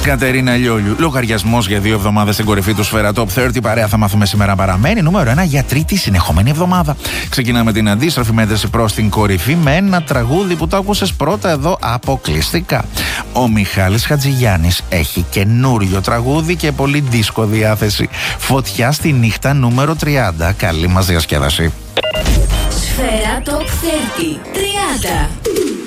Κατερίνα Λιόλιου. Λογαριασμός για 2 εβδομάδες στην κορυφή του Σφαίρα Top 30. Παρέα θα μάθουμε σήμερα παραμένει νούμερο 1 για τρίτη συνεχόμενη εβδομάδα. Ξεκινάμε την αντίστροφη μέτρηση προς την κορυφή με ένα τραγούδι που το άκουσες πρώτα εδώ αποκλειστικά. Ο Μιχάλης Χατζηγιάννης έχει καινούριο τραγούδι και πολύ δίσκο διάθεση. Φωτιά στη νύχτα νούμερο 30. Καλή μας διασκέδαση. Σφαίρα Top 30. 30.